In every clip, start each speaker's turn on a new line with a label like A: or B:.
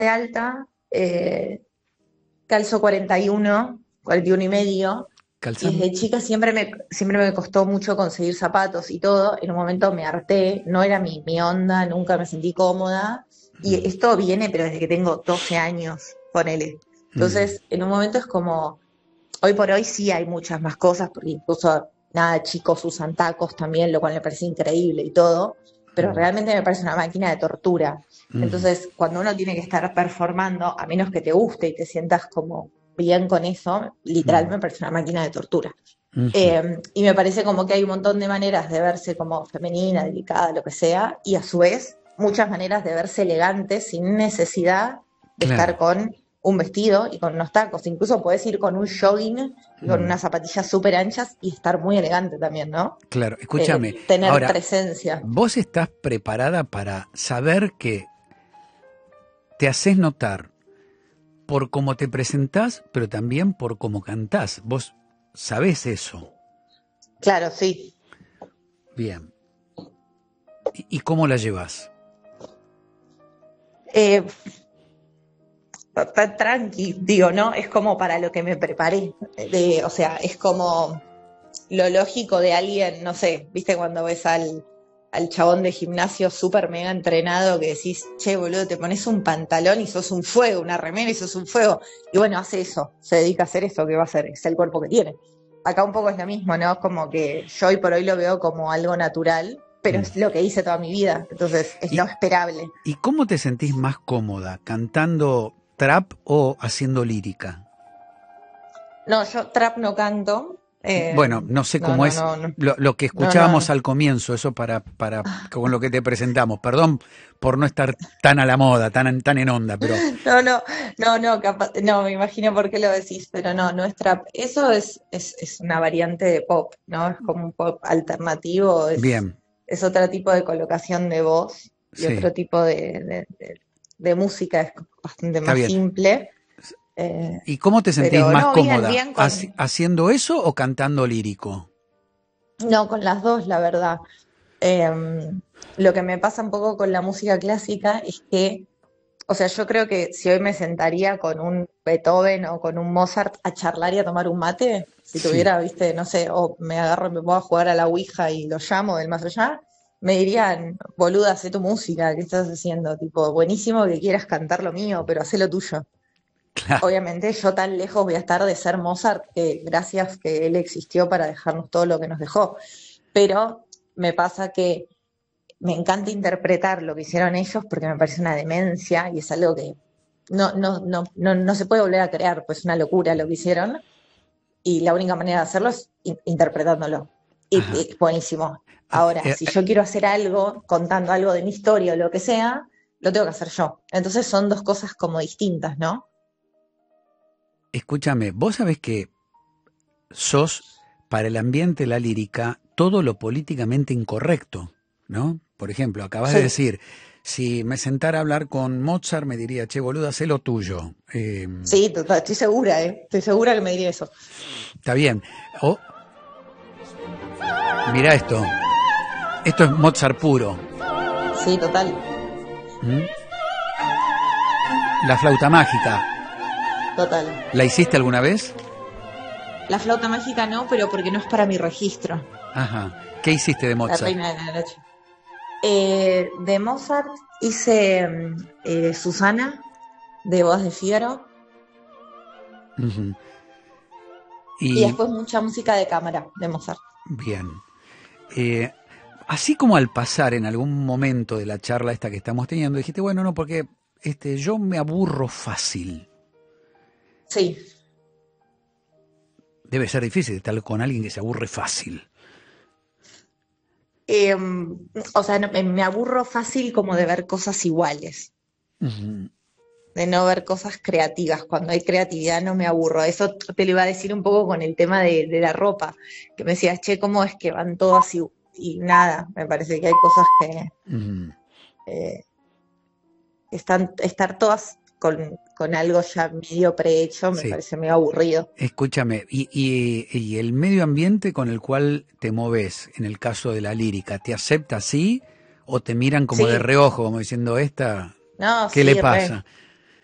A: alta, calzo 41, 41 y medio, y
B: Calzan.
A: desde chica siempre me costó mucho conseguir zapatos y todo. En un momento me harté, no era mi onda, nunca me sentí cómoda. Y
B: Mm,
A: esto viene, pero desde que tengo 12 años, ponele.
B: mm,
A: Entonces, en un momento es como, hoy por hoy sí hay muchas más cosas, porque incluso, nada, chicos usan tacos también, lo cual me parece increíble y todo, pero
B: mm,
A: realmente me parece una máquina de tortura.
B: mm,
A: Entonces, cuando uno tiene que estar performando, a menos que te guste y te sientas como bien con eso, literal
B: mm,
A: me parece una máquina de tortura.
B: mm.
A: Y me parece como que hay un montón de maneras de verse como femenina, delicada, lo que sea, y a su vez muchas maneras de verse elegante sin necesidad de estar
B: Claro.
A: con un vestido y con unos tacos. Incluso puedes ir con un jogging y con
B: Mm,
A: unas zapatillas súper anchas y estar muy elegante también, ¿no?
B: claro. Escúchame.
A: Tener
B: Ahora,
A: presencia.
B: vos estás preparada para saber que te haces notar por cómo te presentás, pero también por cómo cantás. Vos sabés eso.
A: Claro, sí.
B: Bien. ¿Y cómo la llevas?
A: Eh, Tranqui, digo, ¿no? Es como para lo que me preparé. O sea, es como lo lógico de alguien, no sé, viste cuando ves al chabón de gimnasio súper mega entrenado que decís, che, boludo, te pones un pantalón y sos un fuego, una remera y sos un fuego. Y bueno, hace eso, se dedica a hacer eso que va a hacer, es el cuerpo que tiene. Acá un poco es lo mismo, ¿no? Como que yo hoy por hoy lo veo como algo natural, pero
B: Mm.
A: es lo que hice toda mi vida, entonces es lo
B: ¿Y,
A: esperable.
B: ¿Y cómo te sentís más cómoda? ¿Cantando trap o haciendo lírica?
A: No, yo trap no canto.
B: Bueno, no sé
A: No,
B: cómo
A: no,
B: es
A: no, no,
B: lo que
A: no, no,
B: escuchábamos
A: no.
B: al comienzo, eso para con lo que te presentamos. Perdón por no estar tan a la moda, tan en onda, pero
A: No, no, no, no, capaz, no, me imagino por qué lo decís, pero no, no es trap. Eso es una variante de pop, ¿no? Es como un pop alternativo,
B: bien,
A: es otro tipo de colocación de voz y
B: sí,
A: otro tipo de música, es bastante
B: está
A: más
B: bien.
A: simple. eh,
B: ¿Y cómo te sentís
A: pero
B: más
A: no, bien,
B: cómoda?
A: bien con,
B: ¿Haciendo eso o cantando lírico?
A: no, con las dos, la verdad. Lo que me pasa un poco con la música clásica es que, o sea, yo creo que si hoy me sentaría con un Beethoven o con un Mozart a charlar y a tomar un mate, si
B: Sí,
A: tuviera, viste, no sé, o me agarro y me pongo a jugar a la Ouija y lo llamo del más allá, me dirían, boluda, hacé tu música, ¿qué estás haciendo? Tipo, buenísimo que quieras cantar lo mío, pero hacé lo tuyo.
B: claro.
A: Obviamente yo tan lejos voy a estar de ser Mozart, que gracias que él existió para dejarnos todo lo que nos dejó. Pero me pasa que me encanta interpretar lo que hicieron ellos porque me parece una demencia y es algo que no se puede volver a crear, pues es una locura lo que hicieron y la única manera de hacerlo es interpretándolo.
B: Ajá.
A: Y buenísimo.
B: Ah,
A: Ahora, si yo quiero hacer algo, contando algo de mi historia o lo que sea, lo tengo que hacer yo. Entonces son dos cosas como distintas, ¿no?
B: escúchame, vos sabés que sos para el ambiente de la lírica todo lo políticamente incorrecto, ¿no? Por ejemplo, acabas de
A: Sí,
B: decir, si me sentara a hablar con Mozart me diría, che, boludo, hacé lo tuyo.
A: sí, total, estoy segura, ¿eh? Estoy segura que me diría eso.
B: Está bien. O, mira esto, esto es Mozart puro.
A: Sí, total,
B: ¿Mm? La flauta mágica,
A: total.
B: ¿la hiciste alguna vez?
A: La flauta mágica no, pero porque no es para mi registro.
B: Ajá. ¿Qué hiciste de
A: La
B: Mozart?
A: reina de la noche. De Mozart hice Susana, de Bodas de Fígaro,
B: Ujú.
A: y
B: Y
A: después mucha música de cámara de Mozart.
B: bien. Eh, Así como al pasar en algún momento de la charla esta que estamos teniendo, dijiste, bueno, no, porque yo me aburro fácil.
A: Sí.
B: Debe ser difícil estar con alguien que se aburre fácil.
A: Eh, o sea, me aburro fácil como de ver cosas iguales,
B: Ujú.
A: de no ver cosas creativas. Cuando hay creatividad no me aburro. Eso te lo iba a decir un poco con el tema de la ropa, que me decías, che, ¿cómo es que van todas y nada? Me parece que hay cosas que
B: Ujú.
A: eh, estar todas con algo ya medio prehecho me
B: Sí,
A: parece medio aburrido.
B: escúchame, y el medio ambiente con el cual te moves, en el caso de la lírica, ¿te acepta así o te miran como de
A: Sí,
B: reojo, como diciendo, esta,
A: no,
B: ¿qué le
A: sí, re.
B: pasa?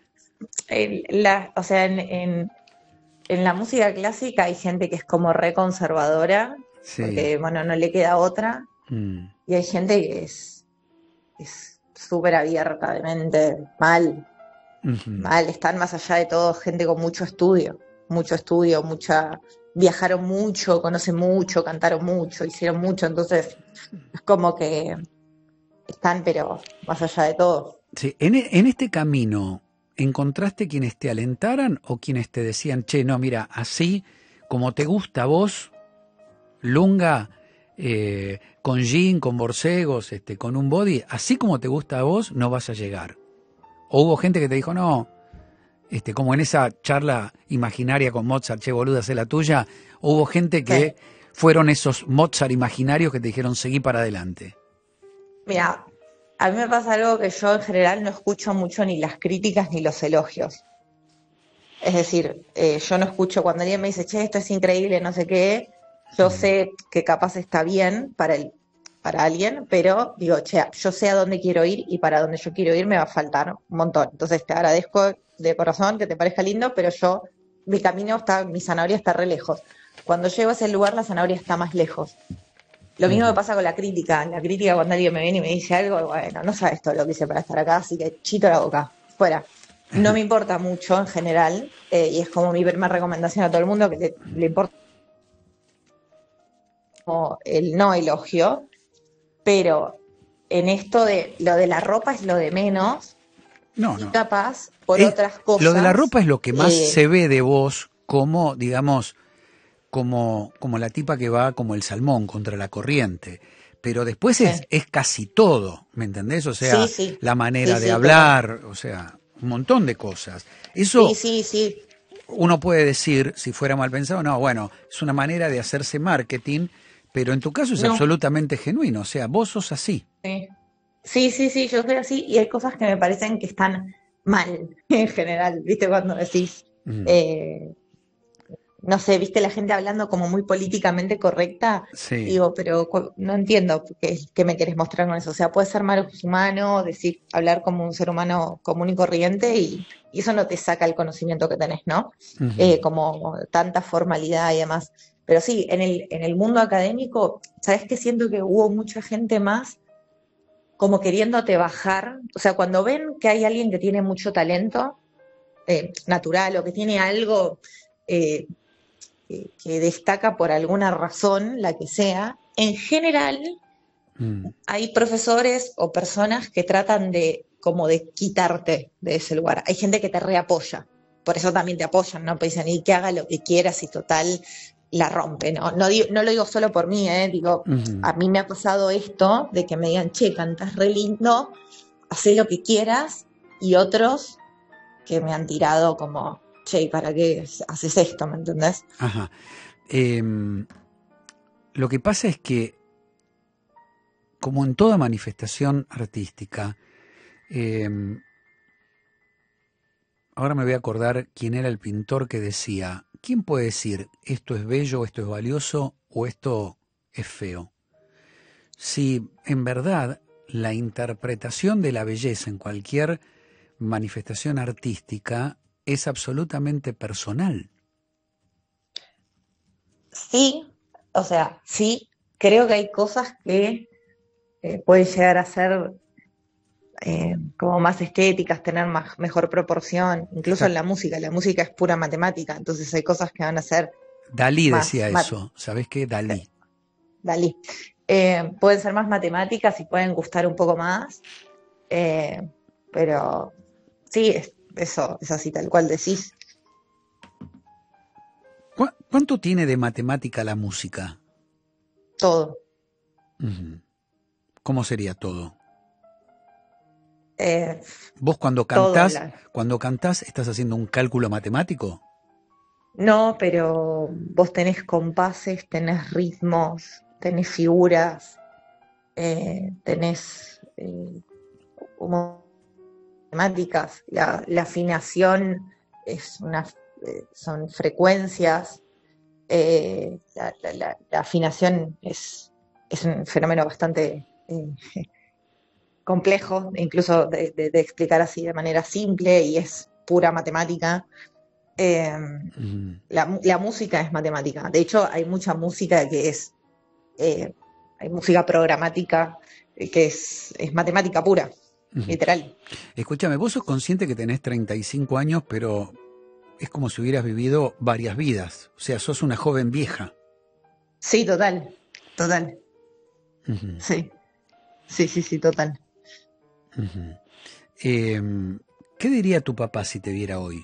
A: O sea, en la música clásica hay gente que es como re conservadora,
B: Sí.
A: porque, bueno, no le queda otra,
B: Mm,
A: y hay gente que es súper abierta de mente, mal,
B: ujú.
A: mal, están más allá de todo, gente con mucho estudio, viajaron mucho, conocen mucho, cantaron mucho, hicieron mucho, entonces es como que están, pero más allá de todo.
B: Sí, en este camino, ¿encontraste quienes te alentaran o quienes te decían, che, no, mira, así como te gusta a vos, Lunga, con jean, con borcegos, con un body, así como te gusta a vos, no vas a llegar? ¿O hubo gente que te dijo, no, como en esa charla imaginaria con Mozart, che, boluda, hacé la tuya? ¿O hubo gente
A: Sí.
B: que fueron esos Mozart imaginarios que te dijeron, seguí para adelante?
A: Mira, a mí me pasa algo que yo en general no escucho mucho ni las críticas ni los elogios. Es decir, yo no escucho cuando alguien me dice, che, esto es increíble, no sé qué, yo
B: Mm,
A: sé que capaz está bien para alguien, pero digo, che, yo sé a dónde quiero ir y para dónde yo quiero ir me va a faltar un montón. Entonces te agradezco de corazón que te parezca lindo, pero mi zanahoria está re lejos. Cuando llego a ese lugar, la zanahoria está más lejos. Lo mismo me
B: ujú.
A: pasa con la crítica. La crítica, cuando alguien me viene y me dice algo, bueno, no sabes todo lo que hice para estar acá, así que chito la boca, fuera. No me importa mucho en general, y es como mi primera recomendación a todo el mundo que le importa como el no elogio, pero en esto de lo de la ropa es lo de menos,
B: No,
A: y
B: no.
A: capaz por
B: Es,
A: otras
B: lo de la
A: cosas,
B: ropa es lo que más se ve de vos como, digamos, como la tipa que va como el salmón contra la corriente. Pero después
A: sí,
B: es casi todo, ¿me entendés? O
A: sí,
B: sea,
A: sí,
B: la
A: sí,
B: manera de
A: sí, total.
B: hablar, o sea, un montón de cosas.
A: Sí,
B: Eso
A: sí, sí,
B: uno puede decir, si fuera mal pensado, no, bueno, es una manera de hacerse marketing, pero en tu caso es
A: no,
B: absolutamente genuino, o sea, vos sos así.
A: sí. Sí, sí, sí, yo soy así y hay cosas que me parecen que están mal en general, ¿viste? Cuando decís,
B: Mm,
A: eh, no sé, ¿viste la gente hablando como muy políticamente correcta?
B: sí.
A: Digo, pero no entiendo qué me querés mostrar con eso. O sea, puede ser más humano, decir, hablar como un ser humano común y corriente y eso no te saca el conocimiento que tenés, ¿no?
B: Ujú,
A: Como tanta formalidad y demás. Pero sí, en el mundo académico, ¿sabés qué? Siento que hubo mucha gente más como queriéndote bajar, o sea, cuando ven que hay alguien que tiene mucho talento natural o que tiene algo eh, que destaca por alguna razón, la que sea, en general
B: mm,
A: hay profesores o personas que tratan de como de quitarte de ese lugar. Hay gente que te reapoya, por eso también te apoyan, ¿no? Pues dicen, y que haga lo que quieras y total la rompe, ¿no? No lo digo solo por mí, digo,
B: ujú.
A: a mí me ha pasado esto de que me digan, che, cantas re lindo, hacé lo que quieras, y otros que me han tirado como, che, ¿y para qué haces esto? ¿Me entendés?
B: Ajá. Em, lo que pasa es que, como en toda manifestación artística, em, ahora me voy a acordar quién era el pintor que decía, ¿quién puede decir esto es bello, esto es valioso o esto es feo? Si en verdad la interpretación de la belleza en cualquier manifestación artística es absolutamente personal.
A: Sí, o sea, sí, creo que hay cosas que pueden llegar a ser como más estéticas, tener mejor proporción, incluso en la música es pura matemática, entonces hay cosas que van a ser
B: Dalí
A: más,
B: decía eso, ¿sabés qué? Dalí.
A: Dalí, pueden ser más matemáticas y pueden gustar un poco más, eh, pero sí, eso es así, tal cual decís,
B: ¿Cuánto tiene de matemática la música?
A: todo.
B: Ujú. ¿Cómo sería todo?
A: Eh,
B: ¿Vos
A: todo,
B: cuando cantás, estás haciendo un cálculo matemático?
A: no, pero vos tenés compases, tenés ritmos, tenés figuras, tenés como temáticas. La afinación es son frecuencias. La afinación es un fenómeno bastante complejo, incluso de explicar así de manera simple, y es pura matemática.
B: Ujú.
A: La música es matemática. De hecho, hay mucha música que eh, hay música programática que es matemática pura,
B: Ujú.
A: literal.
B: Escúchame, vos sos consciente que tenés 35 años, pero es como si hubieras vivido varias vidas. O sea, sos una joven vieja.
A: Sí, total, total.
B: Ujú,
A: Sí, sí, sí, sí, total.
B: ujú. ¿Qué diría tu papá si te viera hoy?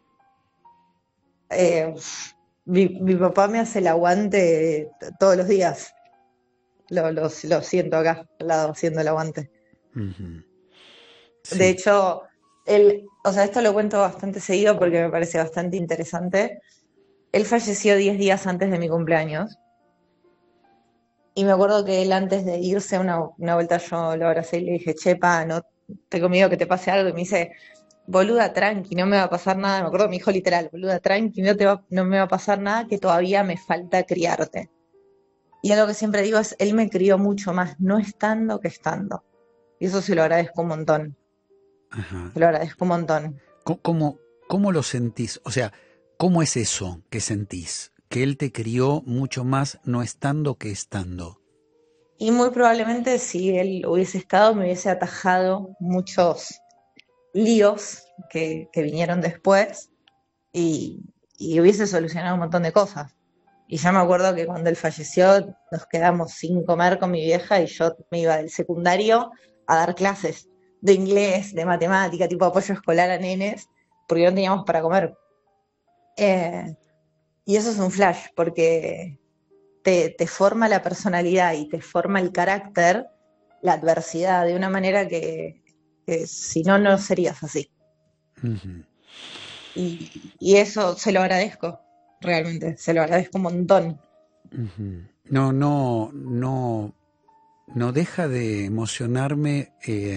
A: Eh, mi papá me hace el aguante todos los días. Lo siento acá, al lado, haciendo el aguante.
B: Ujú.
A: De
B: Sí.
A: hecho, él, o sea, esto lo cuento bastante seguido porque me parece bastante interesante. Él falleció 10 días antes de mi cumpleaños. Y me acuerdo que él antes de irse una vuelta yo lo abracé y le dije, chepa, no tengo miedo que te pase algo. Y me dice, boluda, tranqui, no me va a pasar nada. Me acuerdo, me dijo literal, boluda, tranqui, no me va a pasar nada, que todavía me falta criarte. Y algo que siempre digo es, él me crió mucho más no estando que estando. Y eso se lo agradezco un montón.
B: Ajá.
A: Se lo agradezco un montón.
B: ¿Cómo lo sentís? O sea, ¿cómo es eso que sentís? Que él te crió mucho más no estando que estando.
A: Y muy probablemente si él hubiese estado, me hubiese atajado muchos líos que vinieron después y, y hubiese solucionado un montón de cosas. Y ya me acuerdo que cuando él falleció nos quedamos sin comer con mi vieja y yo me iba del secundario a dar clases de inglés, de matemática, tipo apoyo escolar a nenes, porque no teníamos para comer. Eh, y eso es un flash, porque te forma la personalidad y te forma el carácter, la adversidad, de una manera que si no, no serías así.
B: Ujú,
A: Y eso se lo agradezco, realmente, se lo agradezco un montón.
B: ujú. No, no, no, no deja de emocionarme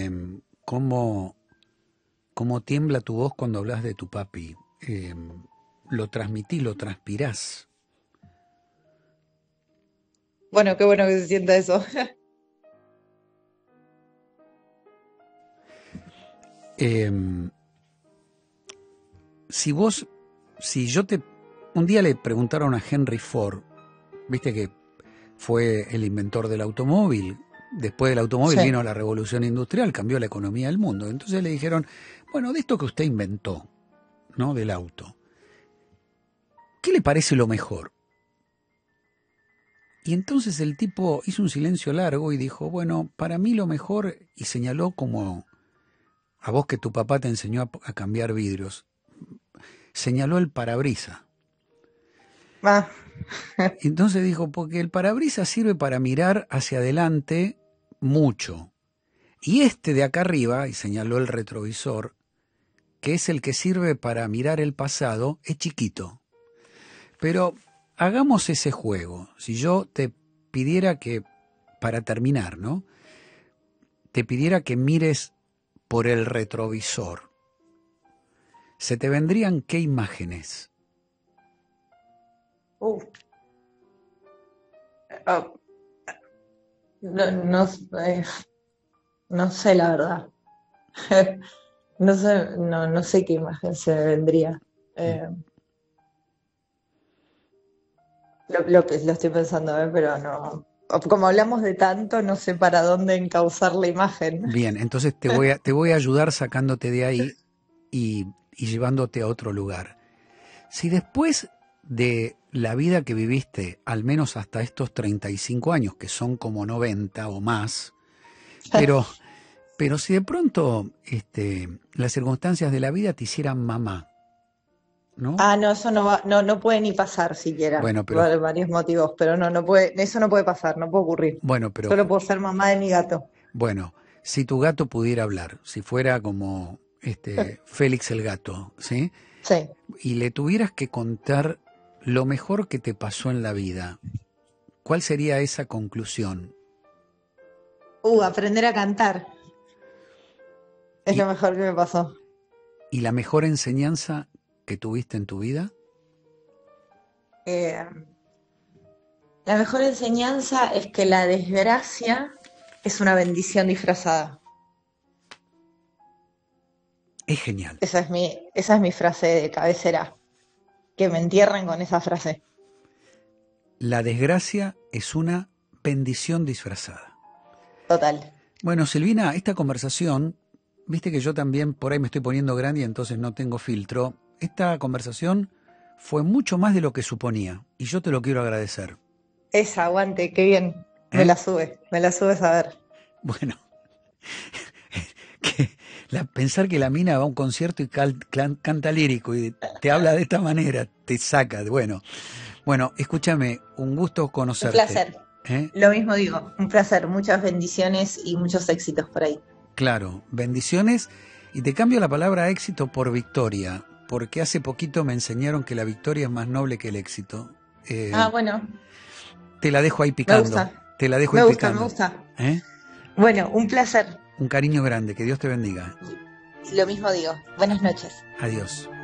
B: cómo tiembla tu voz cuando hablas de tu papi. Lo transmití, lo transpirás.
A: Bueno, qué bueno que se sienta eso.
B: Em, si vos, si yo te, un día le preguntaron a Henry Ford, viste que fue el inventor del automóvil. Después del automóvil
A: Sí.
B: vino la revolución industrial, cambió la economía del mundo. Entonces le dijeron, bueno, de esto que usted inventó, ¿no? Del auto, ¿qué le parece lo mejor? Y entonces el tipo hizo un silencio largo y dijo, bueno, para mí lo mejor, y señaló como a vos que tu papá te enseñó a cambiar vidrios, señaló el parabrisas.
A: Ah,
B: Y entonces dijo, porque el parabrisas sirve para mirar hacia adelante mucho. Y este de acá arriba, y señaló el retrovisor, que es el que sirve para mirar el pasado, es chiquito. Pero hagamos ese juego. Si yo te pidiera que, para terminar, ¿no? Te pidiera que mires por el retrovisor, ¿se te vendrían qué imágenes?
A: uh, ah, no, no, eh, no sé la verdad. No sé, no sé qué imagen se me vendría. Eh, lo estoy pensando, pero no. Como hablamos de tanto, no sé para dónde encauzar la imagen.
B: Bien, entonces te voy a ayudar sacándote de ahí y llevándote a otro lugar. Si después de la vida que viviste, al menos hasta estos 35 años, que son como 90 o más, pero, pero si de pronto las circunstancias de la vida te hicieran mamá, ¿no?
A: Ah, no, eso no va, no puede ni pasar siquiera,
B: Bueno, pero,
A: por varios motivos, pero no puede, eso no puede pasar, no puede ocurrir.
B: bueno, pero,
A: Solo puedo ser mamá de mi gato.
B: bueno, si tu gato pudiera hablar, si fuera como Félix el gato, ¿sí?
A: Sí.
B: Y le tuvieras que contar lo mejor que te pasó en la vida, ¿cuál sería esa conclusión?
A: Aprender a cantar es
B: ¿Y,
A: lo mejor que me pasó.
B: y la mejor enseñanza que tuviste en tu vida?
A: Eh, la mejor enseñanza es que la desgracia es una bendición disfrazada.
B: Es genial.
A: Esa es mi frase de cabecera. Que me entierren con esa frase.
B: La desgracia es una bendición disfrazada.
A: Total.
B: Bueno, Silvina, esta conversación, viste que yo también por ahí me estoy poniendo grande y entonces no tengo filtro. Esta conversación fue mucho más de lo que suponía y yo te lo quiero agradecer.
A: Esa, aguante, qué bien. Me la sube saber.
B: Bueno, pensar que la mina va a un concierto y canta lírico y te habla de esta manera, te saca. Bueno, escúchame, un gusto conocerte.
A: Un placer. Lo mismo digo, un placer. Muchas bendiciones y muchos éxitos por ahí.
B: Claro, bendiciones. Y te cambio la palabra éxito por victoria, porque hace poquito me enseñaron que la victoria es más noble que el éxito.
A: Bueno.
B: Te la dejo ahí picando.
A: Me gusta.
B: Te la dejo ahí picando.
A: Me gusta. Bueno, un placer.
B: Un cariño grande, que Dios te bendiga.
A: Lo mismo digo. Buenas noches.
B: Adiós.